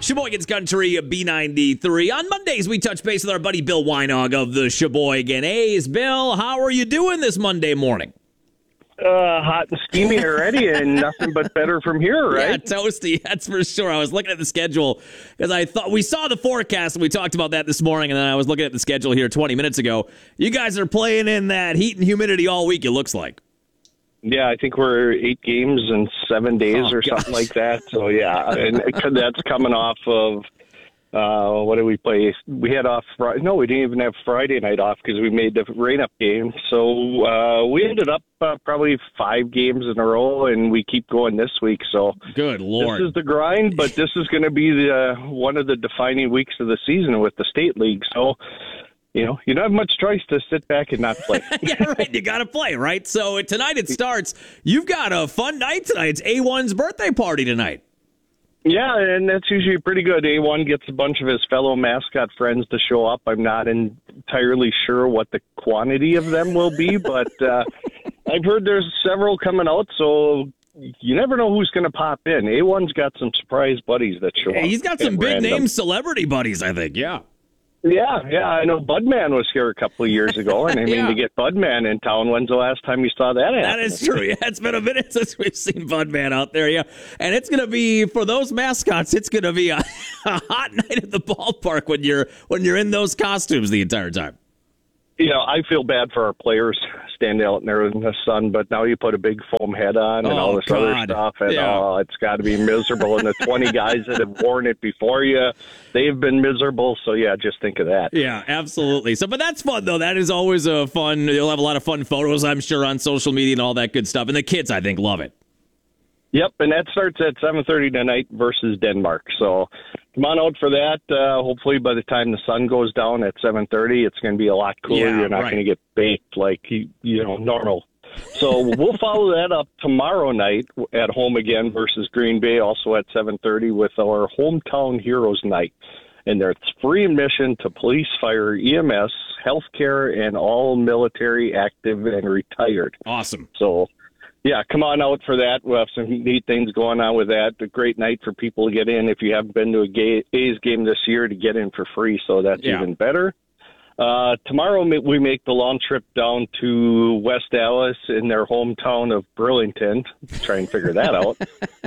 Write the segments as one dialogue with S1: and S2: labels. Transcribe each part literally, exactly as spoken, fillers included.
S1: Sheboygan's Country B ninety-three. On Mondays, we touch base with our buddy Bill Weinog of the Sheboygan A's. Bill, how are you doing this Monday morning?
S2: Uh, hot and steamy already, and nothing but better from here, right?
S1: Yeah, toasty, that's for sure. I was looking at the schedule because I thought we saw the forecast and we talked about that this morning, and then I was looking at the schedule here twenty minutes ago. You guys are playing in that heat and humidity all week, it looks like.
S2: Yeah, I think we're eight games in seven days
S1: Oh,
S2: or
S1: gosh.
S2: something like that. So, yeah, and that's coming off of, uh, what did we play? We had off Friday. No, we didn't even have Friday night off because we made the rain-up game. So uh, we ended up uh, probably five games in a row, and we keep going this week. So
S1: Good Lord.
S2: this is the grind, but this is going to be the uh, one of the defining weeks of the season with the state league. So, you know, you don't have much choice to sit back and not play.
S1: Yeah, right. You got to play, right? So tonight it starts. You've got a fun night tonight. It's A one's birthday party tonight.
S2: Yeah, and that's usually pretty good. A one gets a bunch of his fellow mascot friends to show up. I'm not entirely sure what the quantity of them will be, but uh, I've heard there's several coming out, so you never know who's going to pop in. A one's got some surprise buddies that show
S1: Yeah,
S2: up.
S1: he's got some
S2: at
S1: big
S2: random.
S1: name celebrity buddies, I think. Yeah.
S2: Yeah, yeah, I know Budman was here a couple of years ago, and I mean,
S1: Yeah.
S2: to get Budman in town, when's the last time you saw that happen?
S1: That is true. Yeah, it's been a minute since we've seen Budman out there. Yeah, and it's going to be for those mascots. It's going to be a, a hot night at the ballpark when you're when you're in those costumes the entire time.
S2: You know, I feel bad for our players standing out there in the sun, but now you put a big foam head on and
S1: Oh,
S2: all this other
S1: God.
S2: stuff, and
S1: Yeah.
S2: oh, it's got to be miserable. And the twenty guys that have worn it before you, they've been miserable. So, yeah, just think of that.
S1: Yeah, absolutely. So, but that's fun though. That is always a fun. You'll have a lot of fun photos, I'm sure, on social media and all that good stuff. And the kids, I think, love it.
S2: Yep, and that starts at seven thirty tonight versus Denmark. So come on out for that. Uh, hopefully by the time the sun goes down at seven thirty, it's going to be a lot cooler.
S1: Yeah,
S2: You're not
S1: right.
S2: going to get baked like, you, you know, normal. So we'll follow that up tomorrow night at home again versus Green Bay, also at seven thirty with our Hometown Heroes Night. And there's free admission to police, fire, E M S, healthcare, and all military, active, and retired.
S1: Awesome.
S2: So, yeah, come on out for that. We'll have some neat things going on with that. A great night for people to get in. If you haven't been to a gay, A's game this year, to get in for free, so that's
S1: Yeah.
S2: even better. Uh, tomorrow we make the long trip down to West Dallas in their hometown of Burlington. Try and figure that out.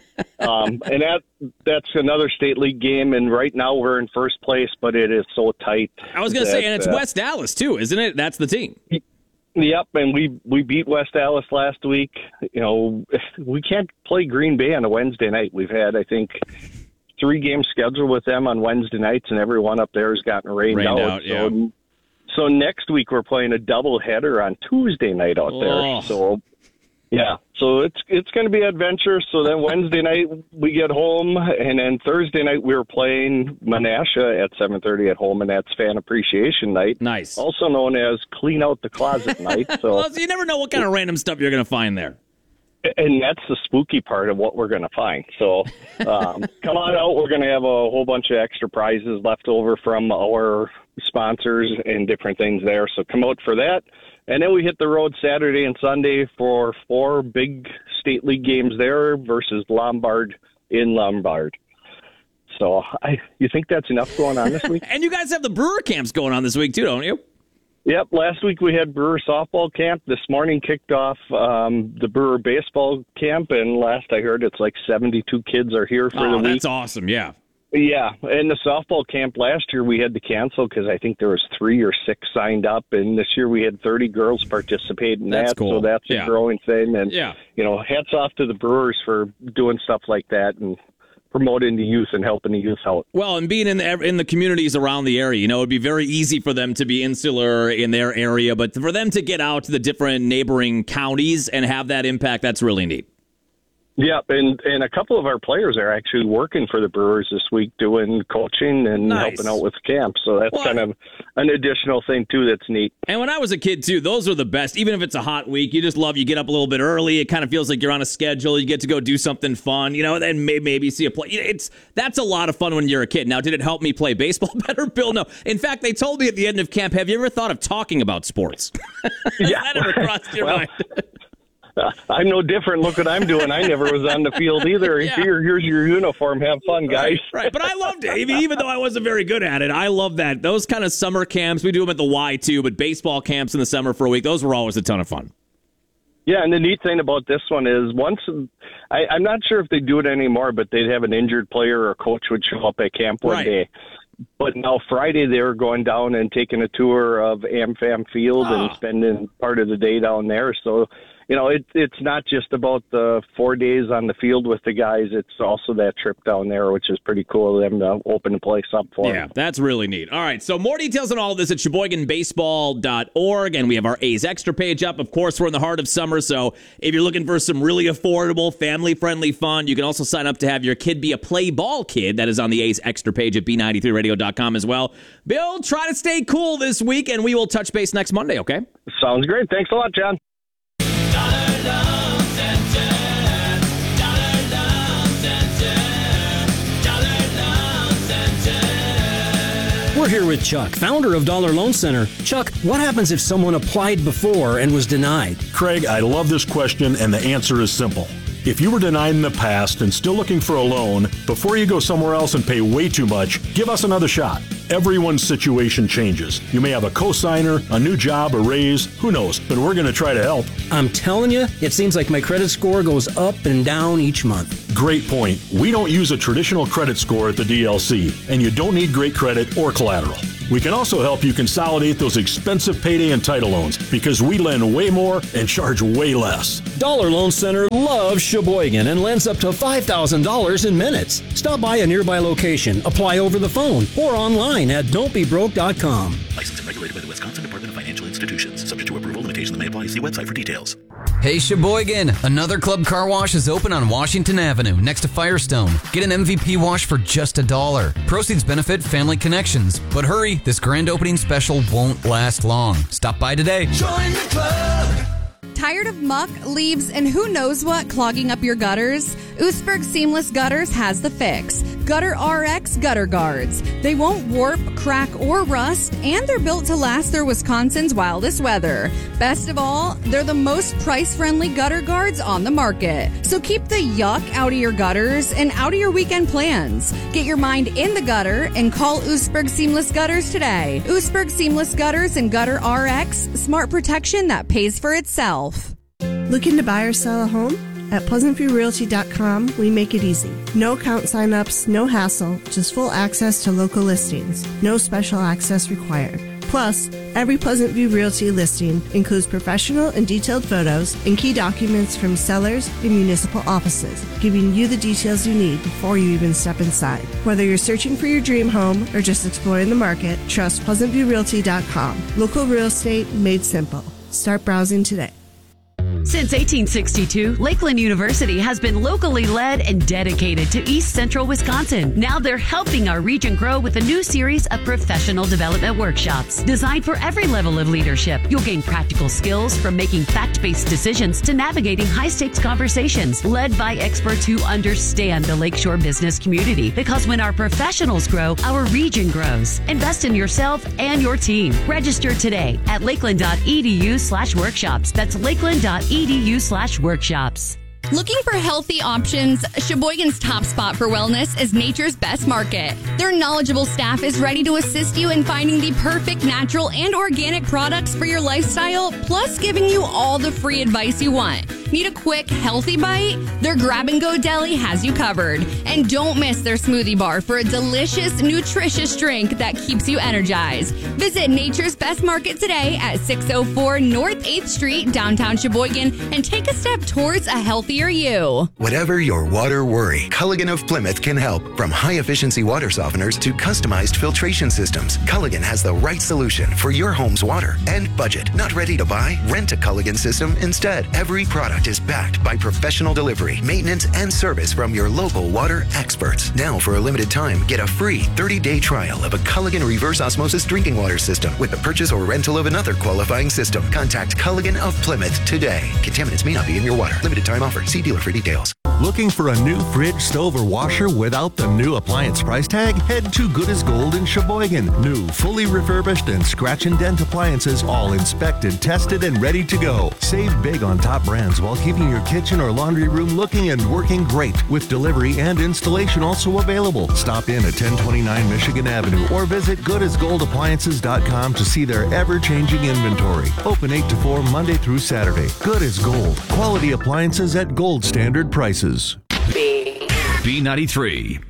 S2: Um, and that that's another state league game, and right now we're in first place, but it is so tight.
S1: I was going to
S2: that,
S1: say, and it's
S2: uh,
S1: West Dallas too, isn't it? That's the team.
S2: Yep, and we we beat West Dallas last week. You know, we can't play Green Bay on a Wednesday night. We've had, I think, three games scheduled with them on Wednesday nights, and every one up there has gotten rained,
S1: Rained
S2: out.
S1: out, yeah.
S2: So, so next week we're playing a double header on Tuesday night out
S1: Oh.
S2: there. So, yeah, so it's it's going to be adventure. So then Wednesday night we get home, and then Thursday night we're playing Menasha at seven thirty at home, and that's Fan Appreciation Night.
S1: Nice.
S2: Also known as Clean Out the Closet Night. So.
S1: Well, so you never know what kind of random stuff you're going to find there.
S2: And that's the spooky part of what we're going to find. So um, come on out. We're going to have a whole bunch of extra prizes left over from our sponsors and different things there. So come out for that. And then we hit the road Saturday and Sunday for four big state league games there versus Lombard in Lombard. So I, you think that's enough going on this week?
S1: And you guys have the Brewer camps going on this week too, don't you?
S2: Yep, last week we had Brewer softball camp. This morning kicked off um, the Brewer baseball camp, and last I heard it's like seventy-two kids are here for
S1: Oh,
S2: the week.
S1: that's awesome. Yeah.
S2: Yeah, and the softball camp last year we had to cancel because I think there was three or six signed up, and this year we had thirty girls participate in
S1: That's
S2: that,
S1: cool.
S2: so that's
S1: Yeah.
S2: a growing thing. And,
S1: Yeah.
S2: you know, hats off to the Brewers for doing stuff like that and promoting the youth and helping the youth out.
S1: Well, and being in the in the communities around the area, you know, it'd be very easy for them to be insular in their area, but for them to get out to the different neighboring counties and have that impact, that's really neat.
S2: Yep, and, and a couple of our players are actually working for the Brewers this week doing coaching and
S1: Nice.
S2: helping out with camp. So that's
S1: Well,
S2: kind of an additional thing, too, that's neat.
S1: And when I was a kid, too, those are the best. Even if it's a hot week, you just love, you get up a little bit early. It kind of feels like you're on a schedule. You get to go do something fun, you know, and then may, maybe see a play. It's That's a lot of fun when you're a kid. Now, did it help me play baseball better, Bill? No. In fact, they told me at the end of camp, have you ever thought of talking about sports?
S2: Yeah.
S1: That ever crossed your
S2: Well,
S1: mind?
S2: I'm no different. Look what I'm doing. I never was on the field either.
S1: Yeah.
S2: Here, here's your uniform. Have fun, guys.
S1: Right, right. But I loved it. Even, even though I wasn't very good at it, I love that. Those kind of summer camps, we do them at the Y too, but baseball camps in the summer for a week, those were always a ton of fun.
S2: Yeah, and the neat thing about this one is once, I, I'm not sure if they do it anymore, but they'd have an injured player or a coach would show up at camp one
S1: Right.
S2: day. But now Friday they were going down and taking a tour of AmFam Field
S1: Ah.
S2: and spending part of the day down there. So, you know, it, it's not just about the four days on the field with the guys. It's also that trip down there, which is pretty cool of them to open the place up for
S1: Yeah,
S2: them.
S1: that's really neat. All right, so more details on all of this at Sheboygan Baseball dot org, and we have our A's Extra page up. Of course, we're in the heart of summer, so if you're looking for some really affordable, family-friendly fun, you can also sign up to have your kid be a play ball kid. That is on the A's Extra page at B ninety-three radio dot com as well. Bill, try to stay cool this week, and we will touch base next Monday, okay?
S2: Sounds great. Thanks a lot, John.
S3: We're here with Chuck, founder of Dollar Loan Center. Chuck, what happens if someone applied before and was denied?
S4: Craig, I love this question, and the answer is simple. If you were denied in the past and still looking for a loan, before you go somewhere else and pay way too much, give us another shot. Everyone's situation changes. You may have a cosigner, a new job, a raise, who knows, but we're going to try to help.
S3: I'm telling you, it seems like my credit score goes up and down each month.
S4: Great point. We don't use a traditional credit score at the D L C, and you don't need great credit or collateral. We can also help you consolidate those expensive payday and title loans because we lend way more and charge way less.
S3: Dollar Loan Center loves Sheboygan and lends up to five thousand dollars in minutes. Stop by a nearby location, apply over the phone, or online at don't be broke dot com.
S5: Licensed and regulated by the Wisconsin Department of Financial Institutions. Subject to approval, limitations may apply. See website for details.
S6: Hey Sheboygan, another Club Car Wash is open on Washington Avenue next to Firestone. Get an M V P wash for just a dollar. Proceeds benefit Family Connections. But hurry, this grand opening special won't last long. Stop by today.
S5: Join the club.
S7: Tired of muck, leaves, and who knows what clogging up your gutters? Oostburg Seamless Gutters has the fix. Gutter R X Gutter Guards. They won't warp, crack, or rust, and they're built to last through Wisconsin's wildest weather. Best of all, they're the most price-friendly gutter guards on the market. So keep the yuck out of your gutters and out of your weekend plans. Get your mind in the gutter and call Oostburg Seamless Gutters today. Oostburg Seamless Gutters and Gutter R X, smart protection that pays for itself.
S8: Looking to buy or sell a home? At Pleasant View Realty dot com, we make it easy. No account signups, no hassle, just full access to local listings. No special access required. Plus, every Pleasant View Realty listing includes professional and detailed photos and key documents from sellers and municipal offices, giving you the details you need before you even step inside. Whether you're searching for your dream home or just exploring the market, trust Pleasant View Realty dot com. Local real estate made simple. Start browsing today.
S9: Since eighteen sixty-two, Lakeland University has been locally led and dedicated to East Central Wisconsin. Now they're helping our region grow with a new series of professional development workshops designed for every level of leadership. You'll gain practical skills from making fact-based decisions to navigating high-stakes conversations led by experts who understand the Lakeshore business community. Because when our professionals grow, our region grows. Invest in yourself and your team. Register today at lakeland dot e d u slash workshops. That's lakeland dot e d u slash workshops.
S7: Looking for healthy options? Sheboygan's top spot for wellness is Nature's Best Market. Their knowledgeable staff is ready to assist you in finding the perfect natural and organic products for your lifestyle, plus giving you all the free advice you want. Need a quick, healthy bite? Their grab-and-go deli has you covered. And don't miss their smoothie bar for a delicious, nutritious drink that keeps you energized. Visit Nature's Best Market today at six oh four North eighth Street, downtown Sheboygan, and take a step towards a healthier you.
S10: Whatever your water worry, Culligan of Plymouth can help. From high-efficiency water softeners to customized filtration systems, Culligan has the right solution for your home's water and budget. Not ready to buy? Rent a Culligan system instead. Every product is backed by professional delivery, maintenance, and service from your local water experts. Now, for a limited time, get a free thirty-day trial of a Culligan reverse osmosis drinking water system with the purchase or rental of another qualifying system. Contact Culligan of Plymouth today. Contaminants may not be in your water. Limited time offer. See dealer for details.
S11: Looking for a new fridge, stove, or washer without the new appliance price tag? Head to Good as Gold in Sheboygan. New, fully refurbished, and scratch and dent appliances, all inspected, tested, and ready to go. Save big on top brands while keeping your kitchen or laundry room looking and working great, with delivery and installation also available. Stop in at ten twenty-nine Michigan Avenue or visit good as gold appliances dot com to see their ever-changing inventory. Open eight to four Monday through Saturday. Good as Gold. Quality appliances at gold standard prices.
S12: B ninety-three.